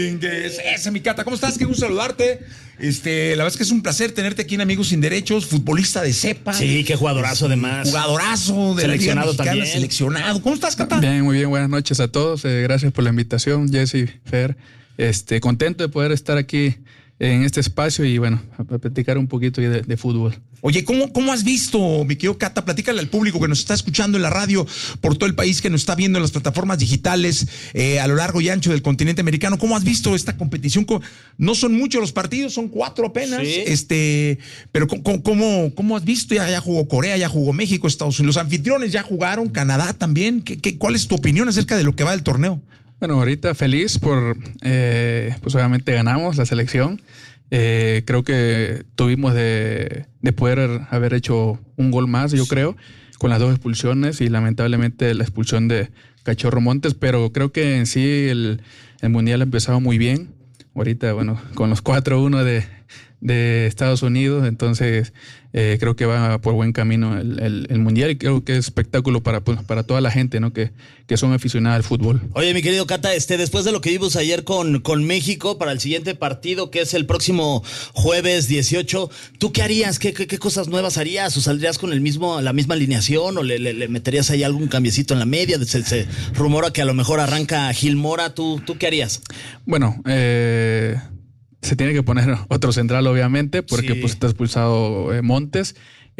Ese, mi Cata, ¿cómo estás? Qué gusto saludarte. La verdad es que es un placer tenerte aquí en Amigos Sin Derechos, futbolista de cepa. Sí, qué jugadorazo además. Jugadorazo de seleccionado la Liga Mexicana, también. seleccionado. ¿Cómo estás, Cata? Bien, muy bien, buenas noches a todos. Gracias por la invitación, Jesse, Fer. Contento de poder estar aquí en este espacio y bueno, a platicar un poquito de fútbol. Oye, ¿cómo has visto, mi querido Cata? Platícale al público que nos está escuchando en la radio por todo el país, que nos está viendo en las plataformas digitales a lo largo y ancho del continente americano. ¿Cómo has visto esta competición? No son muchos los partidos, son 4 apenas. Sí. Pero ¿cómo has visto? Ya jugó Corea, ya jugó México, Estados Unidos. Los anfitriones ya jugaron, Canadá también. ¿Cuál es tu opinión acerca de lo que va del torneo? Bueno, ahorita feliz por, pues obviamente ganamos la selección. Creo que tuvimos de poder haber hecho un gol más, yo creo, con las 2 expulsiones y lamentablemente la expulsión de Cachorro Montes, pero creo que en sí el Mundial ha empezado muy bien. Ahorita, bueno, con los 4-1 de Estados Unidos, entonces creo que va por buen camino el Mundial y creo que es espectáculo para toda la gente, ¿no? Que son aficionadas al fútbol. Oye, mi querido Cata, después de lo que vimos ayer con México para el siguiente partido, que es el próximo jueves 18, ¿tú qué harías? ¿Qué cosas nuevas harías? ¿O saldrías con la misma alineación? ¿O le meterías ahí algún cambiecito en la media? Se rumora que a lo mejor arranca Gil Mora. ¿Tú qué harías? Bueno, se tiene que poner otro central, obviamente, porque pues está expulsado Montes.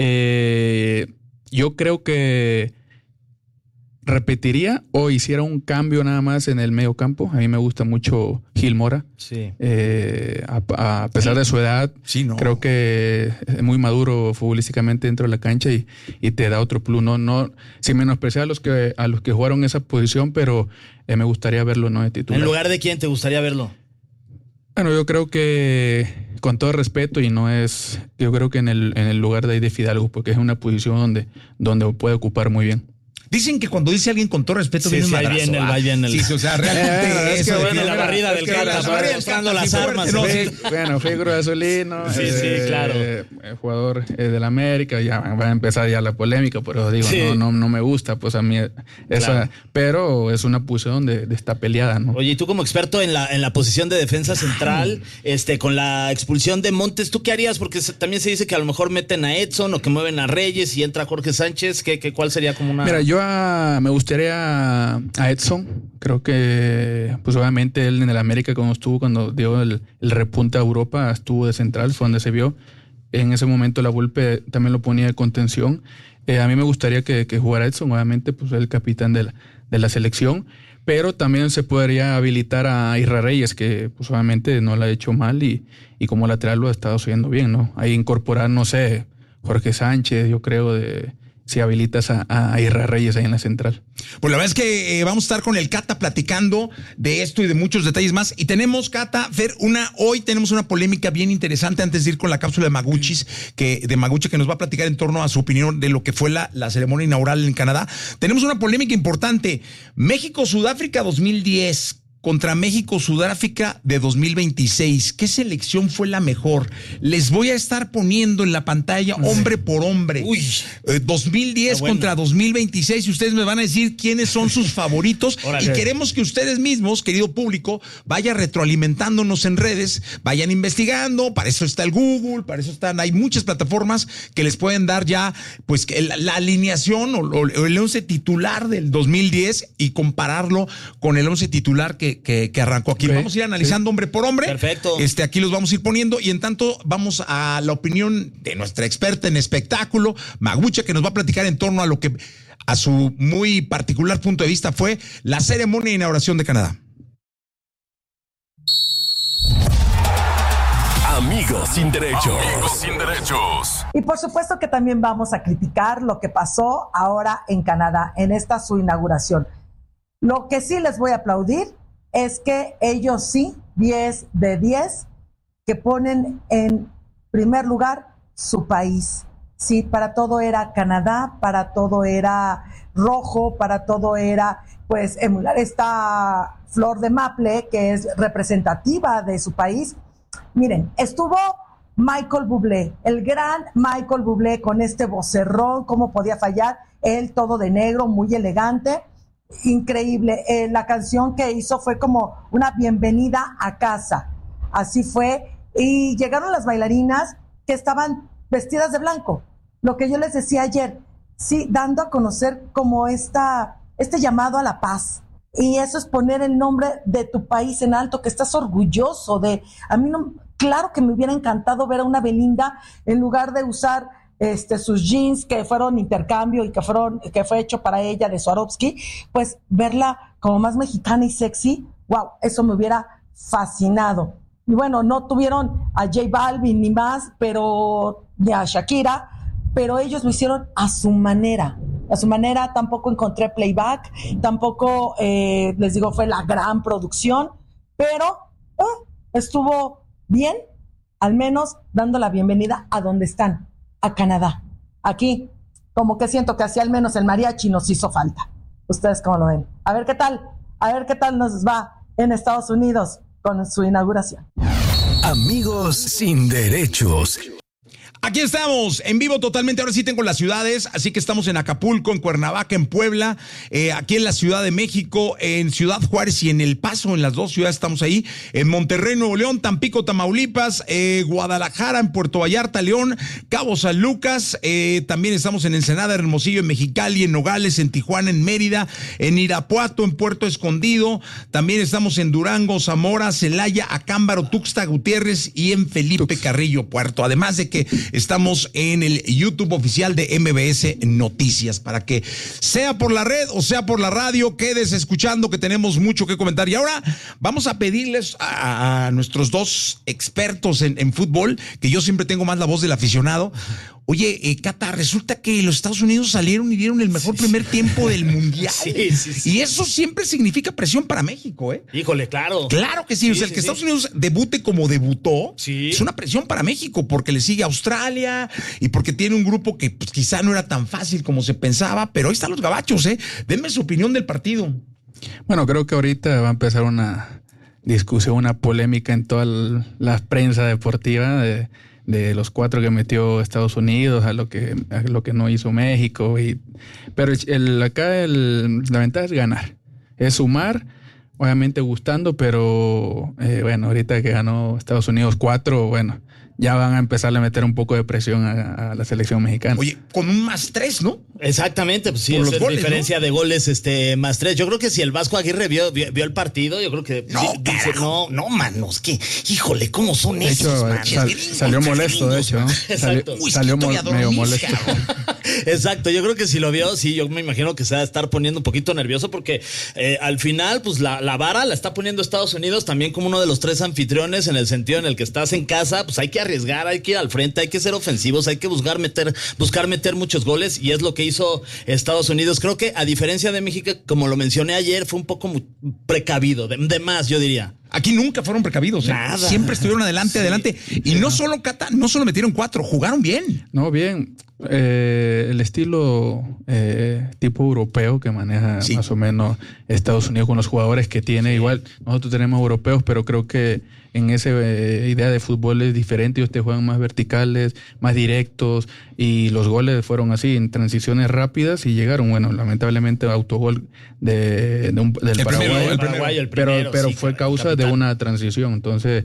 Yo creo que repetiría o hiciera un cambio nada más en el medio campo. A mí me gusta mucho Gil Mora. Sí. A pesar de su edad, creo que es muy maduro futbolísticamente dentro de la cancha y te da otro plus. No, sin menospreciar a los que jugaron esa posición, pero me gustaría verlo no de titular. ¿En lugar de quién te gustaría verlo? Bueno, yo creo que con todo respeto yo creo que en el lugar de Fidalgo, porque es una posición donde puede ocupar muy bien. Dicen que cuando dice alguien con todo respeto viene un madrazo. Sí, o sea, realmente es que bueno, la barrida del Cata, mostrando las armas. Bueno, fui Cruz Azulino. Sí, claro. Jugador del América, ya va a empezar ya la polémica, pero digo, no me gusta, pues a mí esa, claro. Pero es una posición donde está peleada, ¿no? Oye, y tú como experto en la posición de defensa central, con la expulsión de Montes, ¿tú qué harías? Porque también se dice que a lo mejor meten a Edson o que mueven a Reyes y entra Jorge Sánchez. ¿Cuál sería como una...? Mira, yo me gustaría a Edson. Creo que, pues obviamente él en el América cuando dio el repunte a Europa, estuvo de central, fue donde se vio. En ese momento la Volpe también lo ponía de contención. A mí me gustaría que jugara Edson, obviamente, pues el capitán de la selección. Pero también se podría habilitar a Isra Reyes, que pues obviamente no la ha hecho mal y como lateral lo ha estado haciendo bien, ¿no? Ahí incorporar, no sé, Jorge Sánchez, yo creo, si habilitas a Isra Reyes ahí en la central. Pues la verdad es que vamos a estar con el Cata platicando de esto y de muchos detalles más. Y tenemos, Cata, Fer, hoy tenemos una polémica bien interesante antes de ir con la cápsula de Maguchi, que nos va a platicar en torno a su opinión de lo que fue la ceremonia inaugural en Canadá. Tenemos una polémica importante. México-Sudáfrica 2010. Contra México-Sudáfrica de 2026. ¿Qué selección fue la mejor? Les voy a estar poniendo en la pantalla hombre por hombre. 2010 contra 2026 y ustedes me van a decir quiénes son sus favoritos. Y queremos que ustedes mismos, querido público, vayan retroalimentándonos en redes, vayan investigando. Para eso está el Google, hay muchas plataformas que les pueden dar ya pues la alineación o el 11 titular del 2010 y compararlo con el 11 titular que arrancó aquí. Vamos a ir analizando hombre por hombre. Perfecto. Aquí los vamos a ir poniendo y en tanto vamos a la opinión de nuestra experta en espectáculo, Magucha, que nos va a platicar en torno a lo que a su muy particular punto de vista fue la ceremonia de inauguración de Canadá. Amigos sin derechos. Amigos sin derechos. Y por supuesto que también vamos a criticar lo que pasó ahora en Canadá, en esta su inauguración. Lo que sí les voy a aplaudir es que ellos sí, 10 de 10, que ponen en primer lugar su país. Sí, para todo era Canadá, para todo era rojo, para todo era, pues, emular esta flor de maple que es representativa de su país. Miren, estuvo Michael Bublé, el gran Michael Bublé con este vocerrón, cómo podía fallar, él todo de negro, muy elegante. increíble. La canción que hizo fue como una bienvenida a casa. Así fue. Y llegaron las bailarinas que estaban vestidas de blanco. Lo que yo les decía ayer, sí, dando a conocer como este llamado a la paz. Y eso es poner el nombre de tu país en alto, que estás orgulloso de. A mí no, claro que me hubiera encantado ver a una Belinda en lugar de usar sus jeans que fueron intercambio y que fue hecho para ella de Swarovski, pues verla como más mexicana y sexy. Wow, eso me hubiera fascinado. Y bueno, no tuvieron a J Balvin ni más, ni a Shakira, pero ellos lo hicieron a su manera. A su manera. Tampoco encontré playback, tampoco, les digo, fue la gran producción, pero estuvo bien, al menos dando la bienvenida a donde están, a Canadá. Aquí, como que siento que así al menos el mariachi nos hizo falta. ¿Ustedes cómo lo ven? A ver qué tal nos va en Estados Unidos con su inauguración. Amigos sin derechos. Aquí estamos, en vivo totalmente. Ahora sí tengo las ciudades, así que estamos en Acapulco, en Cuernavaca, en Puebla, aquí en la Ciudad de México, en Ciudad Juárez y en El Paso, en las dos ciudades estamos ahí, en Monterrey, Nuevo León, Tampico, Tamaulipas, Guadalajara, en Puerto Vallarta, León, Cabo San Lucas, también estamos en Ensenada, Hermosillo, en Mexicali, en Nogales, en Tijuana, en Mérida, en Irapuato, en Puerto Escondido, también estamos en Durango, Zamora, Celaya, Acámbaro, Tuxtla Gutiérrez y en Felipe Carrillo Puerto, además de que estamos en el YouTube oficial de MBS Noticias, para que sea por la red o sea por la radio, quedes escuchando, que tenemos mucho que comentar. Y ahora vamos a pedirles a nuestros dos expertos en fútbol, que yo siempre tengo más la voz del aficionado. Oye, Cata, resulta que los Estados Unidos salieron y dieron el mejor primer tiempo del Mundial. Sí. Y eso siempre significa presión para México, ¿eh? Híjole, claro. Claro que sí. O sea, el que Estados Unidos debute como debutó, es una presión para México, porque le sigue Australia y porque tiene un grupo que pues, quizá no era tan fácil como se pensaba, pero ahí están los gabachos, ¿eh? Denme su opinión del partido. Bueno, creo que ahorita va a empezar una discusión, una polémica en toda la prensa deportiva de los 4 que metió Estados Unidos a lo que no hizo México. Pero la ventaja es ganar, es sumar, obviamente gustando, pero bueno, ahorita que ganó Estados Unidos 4, bueno, ya van a empezar a meter un poco de presión a la selección mexicana. Oye, con un +3, ¿no? Exactamente, pues sí, es goles, diferencia, ¿no?, de goles +3. Yo creo que si el Vasco Aguirre vio el partido, yo creo que dice, no, manos, que híjole, ¿cómo son de esos, hecho, salió molesto, de hecho, ¿no? Exacto. Salió medio molesto. Exacto, yo creo que si lo vio, sí, yo me imagino que se va a estar poniendo un poquito nervioso, porque al final, pues la vara la está poniendo Estados Unidos también como uno de los 3 anfitriones, en el sentido en el que estás en casa, pues hay que arriesgar, hay que ir al frente, hay que ser ofensivos, hay que buscar meter muchos goles, y es lo que hizo Estados Unidos. Creo que a diferencia de México, como lo mencioné ayer, fue un poco precavido, de más, yo diría. Aquí nunca fueron precavidos, ¿eh? Nada. Siempre estuvieron adelante. Y no solo Cata, no solo metieron 4, jugaron bien. No, bien. El estilo tipo europeo que maneja más o menos Estados Unidos con los jugadores que tiene. Igual nosotros tenemos europeos, pero creo que en esa idea de fútbol es diferente. Ellos te juegan más verticales, más directos, y los goles fueron así, en transiciones rápidas, y llegaron. Bueno, lamentablemente autogol del Paraguay, pero sí, fue causa de una transición. Entonces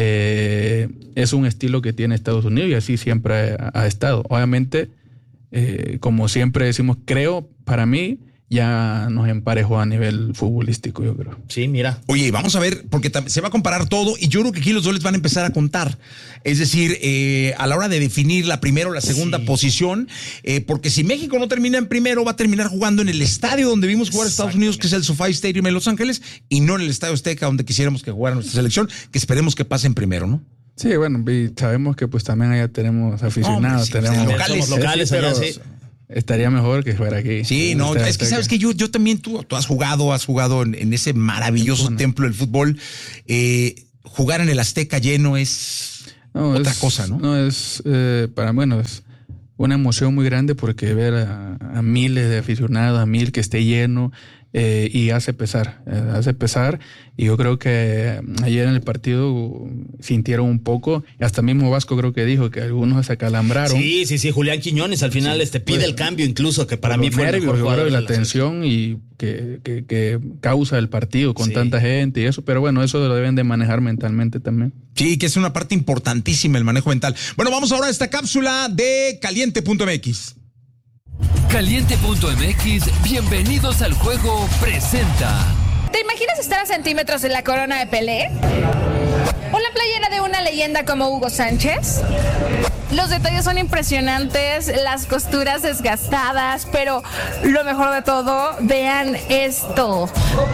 es un estilo que tiene Estados Unidos, y así siempre ha estado. Obviamente, como siempre decimos, creo, para mí ya nos emparejó a nivel futbolístico, yo creo. Sí, mira. Oye, vamos a ver, porque se va a comparar todo, y yo creo que aquí los goles van a empezar a contar. Es decir, a la hora de definir la primera o la segunda posición, porque si México no termina en primero, va a terminar jugando en el estadio donde vimos jugar a Estados Unidos, que es el SoFi Stadium en Los Ángeles, y no en el Estadio Azteca, donde quisiéramos que jugara nuestra selección, que esperemos que pase en primero, ¿no? Sí, bueno, y sabemos que pues también allá tenemos aficionados, tenemos locales allá, sí. Estaría mejor que fuera aquí. Sí, no, es que sabes que yo también, tú has jugado en ese maravilloso templo del fútbol. Jugar en el Azteca lleno es otra cosa, ¿no? No, es es una emoción muy grande, porque ver a miles de aficionados, a 1000 que esté lleno, y hace pesar. Y yo creo que ayer en el partido sintieron un poco, y hasta mismo Vasco creo que dijo que algunos se acalambraron. Sí, Julián Quiñones al final pide el cambio, incluso, que para mí fue el mejor jugador. La tensión y que causa el partido con tanta gente y eso, pero bueno, eso lo deben de manejar mentalmente también. Sí, que es una parte importantísima el manejo mental. Bueno, vamos ahora a esta cápsula de Caliente.mx. Caliente.mx, bienvenidos al juego, presenta. ¿Te imaginas estar a centímetros de la corona de Pelé? ¿O la playera de una leyenda como Hugo Sánchez? Los detalles son impresionantes, las costuras desgastadas, pero lo mejor de todo, vean esto.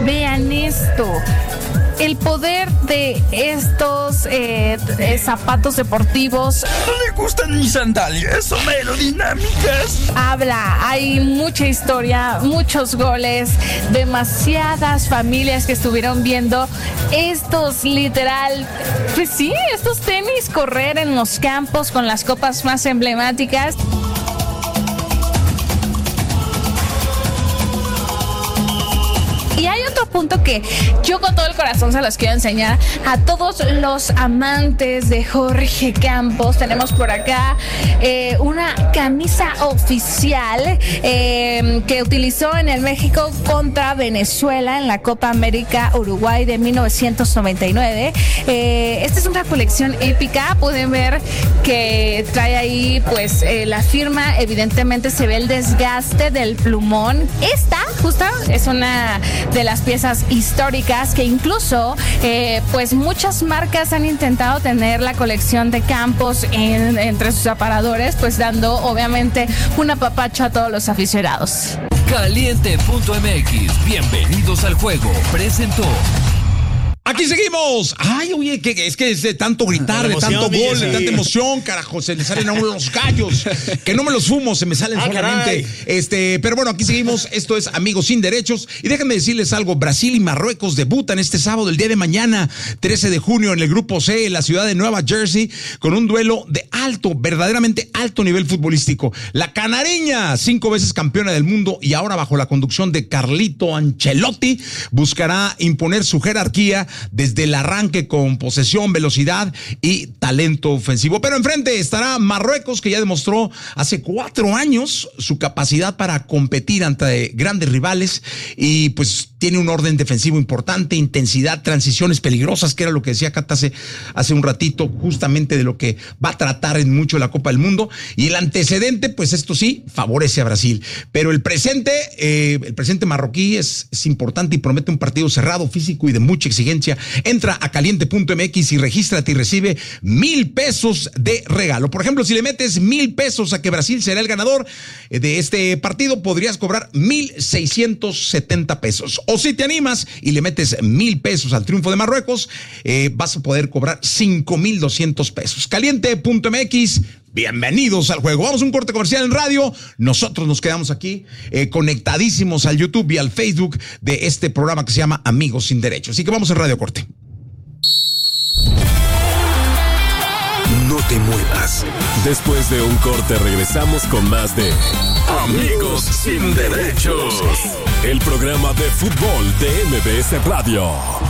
El poder de estos zapatos deportivos. ¿No le gustan mis sandalias? Son aerodinámicas. Hay mucha historia, muchos goles, demasiadas familias que estuvieron viendo estos estos tenis correr en los campos con las copas más emblemáticas. Y hay otro punto que yo con todo el corazón se los quiero enseñar a todos los amantes de Jorge Campos. Tenemos por acá una camisa oficial que utilizó en el México contra Venezuela en la Copa América Uruguay de 1999. Esta es una colección épica. Pueden ver que trae ahí pues la firma. Evidentemente se ve el desgaste del plumón. Esta justo es una de las piezas históricas que incluso pues muchas marcas han intentado tener la colección de Campos entre sus aparadores, pues dando obviamente un apapacho a todos los aficionados. Caliente.mx, bienvenidos al juego, presentó. Aquí seguimos. Ay, oye, es que es de tanto gritar, de tanto gol, de tanta emoción, carajo, se le salen a uno los gallos. Que no me los fumo, se me salen solamente. Pero bueno, aquí seguimos. Esto es Amigos Sin Derechos. Y déjenme decirles algo. Brasil y Marruecos debutan este sábado, el día de mañana, 13 de junio, en el Grupo C, en la ciudad de Nueva Jersey, con un duelo de verdaderamente alto nivel futbolístico. La canareña, 5 veces campeona del mundo y ahora bajo la conducción de Carlito Ancelotti, buscará imponer su jerarquía desde el arranque con posesión, velocidad y talento ofensivo. Pero enfrente estará Marruecos, que ya demostró hace 4 años su capacidad para competir ante grandes rivales y pues tiene un orden defensivo importante, intensidad, transiciones peligrosas, que era lo que decía Cata hace un ratito, justamente de lo que va a tratar en mucho la Copa del Mundo. Y el antecedente, pues esto sí, favorece a Brasil. Pero el presente marroquí es importante y promete un partido cerrado, físico y de mucha exigencia. Entra a caliente.mx y regístrate y recibe $1,000 de regalo. Por ejemplo, si le metes $1,000 a que Brasil será el ganador de este partido, podrías cobrar $1,670. O si te animas y le metes $1,000 al triunfo de Marruecos, vas a poder cobrar $5,200. Caliente.mx. Bienvenidos al juego. Vamos a un corte comercial en radio. Nosotros nos quedamos aquí conectadísimos al YouTube y al Facebook de este programa que se llama Amigos Sin Derechos. Así que vamos al radio corte. No te muevas. Después de un corte regresamos con más de Amigos Sin Derechos, el programa de fútbol de MBS Radio.